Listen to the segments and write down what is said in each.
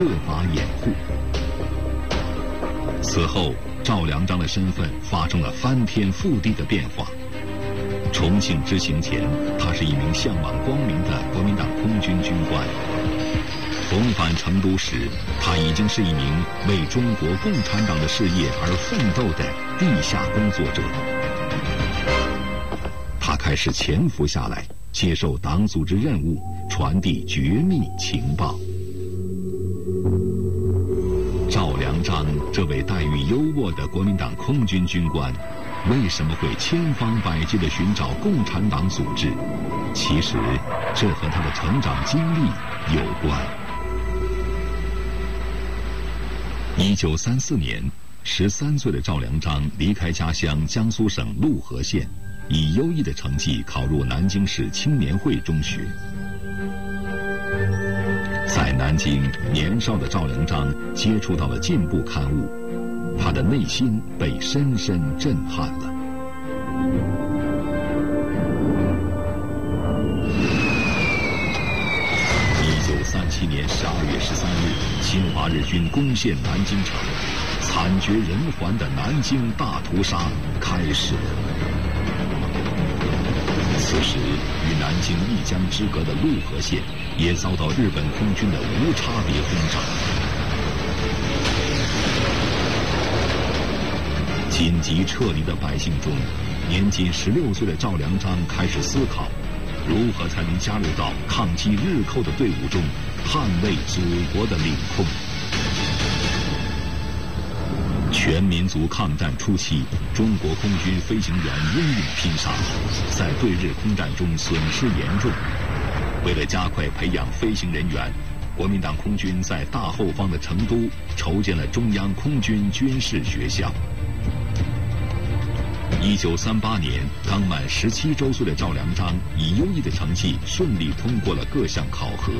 设法掩护。此后，赵良章的身份发生了翻天覆地的变化。重庆之行前，他是一名向往光明的国民党空军军官；重返成都时，他已经是一名为中国共产党的事业而奋斗的地下工作者。他开始潜伏下来，接受党组织任务，传递绝密情报。赵良章这位待遇优渥的国民党空军军官，为什么会千方百计地寻找共产党组织？其实，这和他的成长经历有关。1934年，13岁的赵良章离开家乡江苏省陆河县，以优异的成绩考入南京市青年会中学。在南京，年少的赵良章接触到了进步刊物，他的内心被深深震撼了。1937年12月13日，侵华日军攻陷南京城，惨绝人寰的南京大屠杀开始了。此时，与南京一江之隔的陆河县也遭到日本空军的无差别轰炸。紧急撤离的百姓中，年仅16岁的赵良章开始思考，如何才能加入到抗击日寇的队伍中，捍卫祖国的领空。全民族抗战初期，中国空军飞行员英勇拼杀，在对日空战中损失严重。为了加快培养飞行人员，国民党空军在大后方的成都筹建了中央空军军事学校。1938年，刚满17周岁的赵良章以优异的成绩顺利通过了各项考核。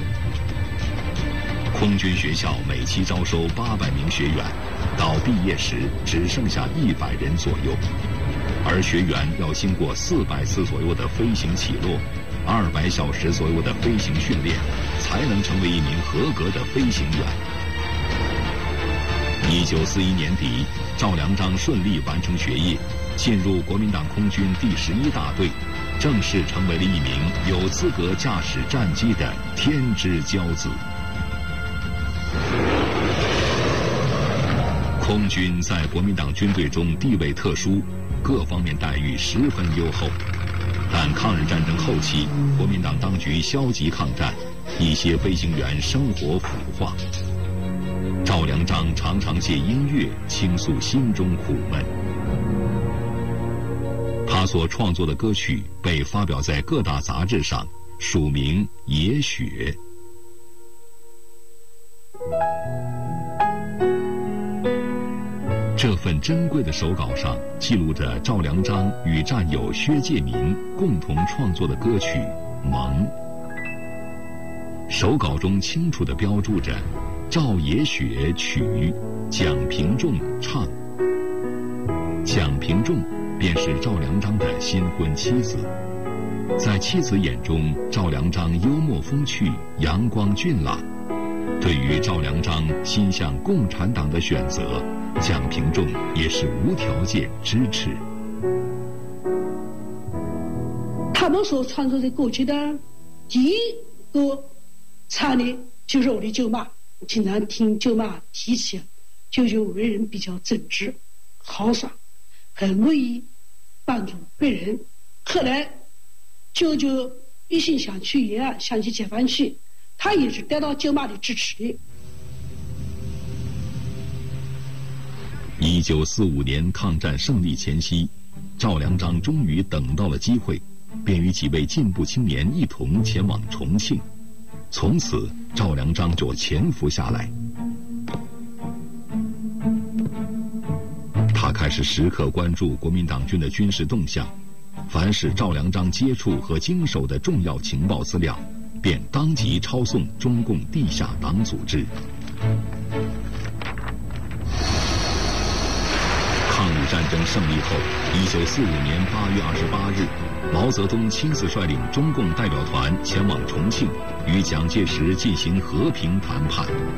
空军学校每期招收800名学员，到毕业时只剩下100人左右，而学员要经过400次左右的飞行起落，200小时左右的飞行训练，才能成为一名合格的飞行员。1941年底，赵良章顺利完成学业，进入国民党空军第11大队，正式成为了一名有资格驾驶战机的天之骄子。空军在国民党军队中地位特殊，各方面待遇十分优厚。但抗日战争后期，国民党当局消极抗战，一些飞行员生活腐化。赵良章常常借音乐倾诉心中苦闷。他所创作的歌曲被发表在各大杂志上，署名《野雪》。这份珍贵的手稿上记录着赵良章与战友薛介民共同创作的歌曲《萌》。手稿中清楚地标注着赵野雪曲，蒋平仲唱。蒋平仲便是赵良章的新婚妻子。在妻子眼中，赵良章幽默风趣，阳光俊朗。对于赵良章心向共产党的选择，蒋平仲也是无条件支持。 他们所创作的歌曲的第一个唱的就是我的舅妈，经常听舅妈提起，舅舅为人比较正直、豪爽，很乐意帮助别人。后来舅舅一心想去延安，想去解放区，他也是得到舅妈的支持的。 1945年抗战胜利前夕，赵良章终于等到了机会，便与几位进步青年一同前往重庆。从此，赵良章就潜伏下来。他开始时刻关注国民党军的军事动向，凡是赵良章接触和经手的重要情报资料，便当即抄送中共地下党组织。抗日战争胜利后，1945年8月28日，毛泽东亲自率领中共代表团前往重庆，与蒋介石进行和平谈判。